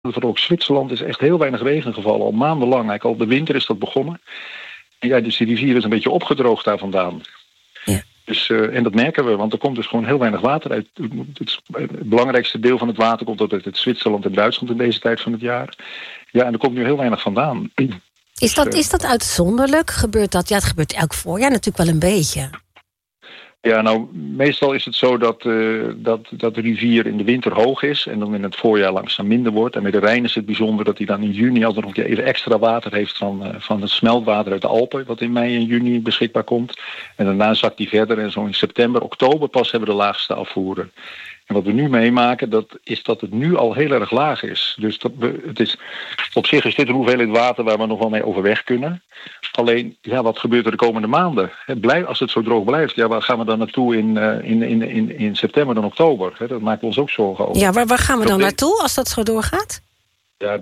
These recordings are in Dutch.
Vooral ook Zwitserland is echt heel weinig regen gevallen. Al maandenlang. Eigenlijk al de winter is dat begonnen. En ja, dus die rivier is een beetje opgedroogd daar vandaan. Ja. Dus, en dat merken we, want er komt dus gewoon heel weinig water uit. Het belangrijkste deel van het water komt uit Zwitserland en Duitsland in deze tijd van het jaar. Ja, en er komt nu heel weinig vandaan. Is dat uitzonderlijk? Gebeurt dat? Ja, het gebeurt elk voorjaar natuurlijk wel een beetje. Ja, nou, meestal is het zo dat de rivier in de winter hoog is en dan in het voorjaar langzaam minder wordt. En bij de Rijn is het bijzonder dat hij dan in juni altijd nog even extra water heeft van het smeltwater uit de Alpen, wat in mei en juni beschikbaar komt. En daarna zakt hij verder en zo in september, oktober pas hebben we de laagste afvoeren. En wat we nu meemaken, is dat het nu al heel erg laag is. Dus op zich is dit een hoeveelheid water waar we nog wel mee overweg kunnen. Alleen, ja, wat gebeurt er de komende maanden? Als het zo droog blijft, ja, waar gaan we dan naartoe in september en oktober? Dat maakt ons ook zorgen over. Ja, waar gaan we dan naartoe als dat zo doorgaat? Ja,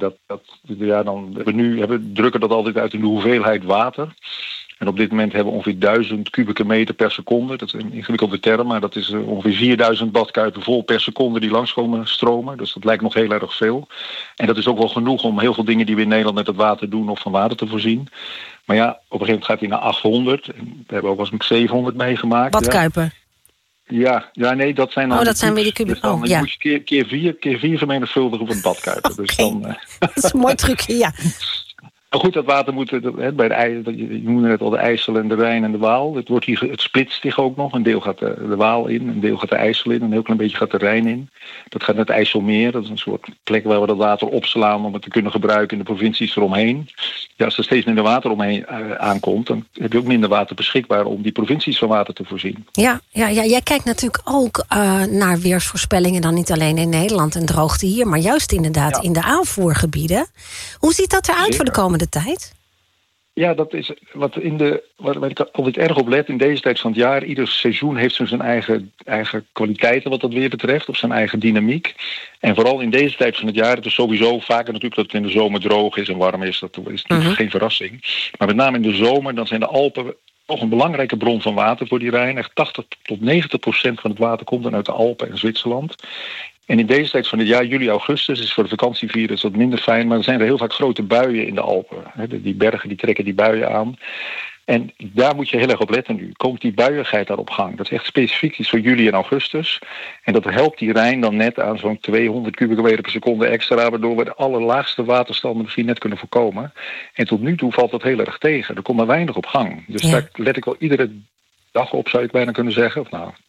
we drukken dat altijd uit in de hoeveelheid water. En op dit moment hebben we ongeveer 1000 kubieke meter per seconde. Dat is een ingewikkelde term, maar dat is ongeveer 4000 badkuipen vol per seconde die langskomen stromen. Dus dat lijkt nog heel erg veel. En dat is ook wel genoeg om heel veel dingen die we in Nederland met het water doen of van water te voorzien. Maar ja, op een gegeven moment gaat hij naar 800. We hebben ook wel eens 700 meegemaakt. Badkuipen? Ja, nee, dat zijn dan... dat zijn weer die kubieke... Dus dan moet je keer vier vermenigvuldigen op een badkuipen. Dus dan, dat is een mooi trucje, ja. Maar goed, dat water moet bij je noemde net al de IJssel en de Rijn en de Waal. Het splitst zich ook nog. Een deel gaat de Waal in, een deel gaat de IJssel in, een heel klein beetje gaat de Rijn in. Dat gaat naar het IJsselmeer. Dat is een soort plek waar we dat water opslaan om het te kunnen gebruiken in de provincies eromheen. Ja, als er steeds minder water omheen aankomt, dan heb je ook minder water beschikbaar om die provincies van water te voorzien. Ja, jij kijkt natuurlijk ook naar weersvoorspellingen, dan niet alleen in Nederland en droogte hier, maar juist inderdaad in de aanvoergebieden. Hoe ziet dat eruit voor de komende tijd? Ja, dat is waar ik altijd erg op let in deze tijd van het jaar. Ieder seizoen heeft zo zijn eigen kwaliteiten wat dat weer betreft, of zijn eigen dynamiek. En vooral in deze tijd van het jaar, het is sowieso vaker natuurlijk dat het in de zomer droog is en warm is. Dat is natuurlijk geen verrassing. Maar met name in de zomer, dan zijn de Alpen nog een belangrijke bron van water voor die Rijn. Echt 80 tot 90% van het water komt dan uit de Alpen en Zwitserland. En in deze tijd van het jaar, juli, augustus, is voor de vakantievirus wat minder fijn. Maar er zijn er heel vaak grote buien in de Alpen. Die bergen die trekken die buien aan. En daar moet je heel erg op letten nu. Komt die buiigheid daar op gang? Dat is echt specifiek iets voor juli en augustus. En dat helpt die Rijn dan net aan zo'n 200 kubieke meter per seconde extra, waardoor we de allerlaagste waterstanden misschien net kunnen voorkomen. En tot nu toe valt dat heel erg tegen. Er komt maar weinig op gang. Dus daar let ik wel iedere dag op, zou ik bijna kunnen zeggen.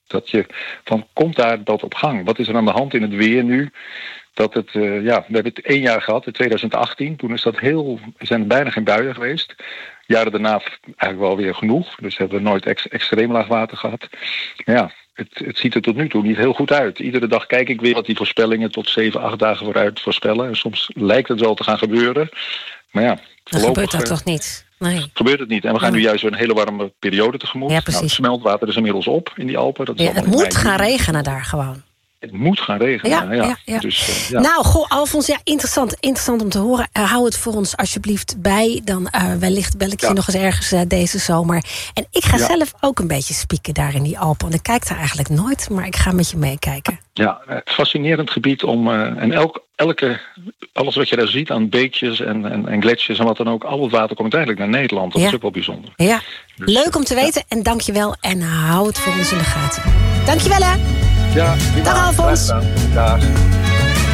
Komt daar dat op gang? Wat is er aan de hand in het weer nu? We hebben het 1 jaar gehad, in 2018. Toen zijn er bijna geen buien geweest. Jaren daarna eigenlijk wel weer genoeg. Dus hebben we nooit extreem laag water gehad. Ja, het ziet er tot nu toe niet heel goed uit. Iedere dag kijk ik weer wat die voorspellingen tot 7, 8 dagen vooruit voorspellen. En soms lijkt het wel te gaan gebeuren. Maar ja, dan gebeurt dat toch niet? Nee. Gebeurt het niet. En we gaan nu juist weer een hele warme periode tegemoet. Ja, precies. Het smeltwater is inmiddels op in die Alpen. Dat is het moet gaan regenen daar gewoon. Het moet gaan regenen. Ja. Dus, Nou, Alfons, interessant om te horen. Hou het voor ons alsjeblieft bij. Dan wellicht bel ik je nog eens ergens deze zomer. En ik ga zelf ook een beetje spieken daar in die Alpen. Want ik kijk daar eigenlijk nooit, maar ik ga met je meekijken. Ja, fascinerend gebied om... alles wat je daar ziet aan beekjes en gletsjers en wat dan ook, al het water komt eigenlijk naar Nederland. Dat is ook wel bijzonder. Ja, dus, leuk om te weten en dank je wel. En hou het voor ons in de gaten. Dank je wel, hè. Ja, dag Alfons. Dag.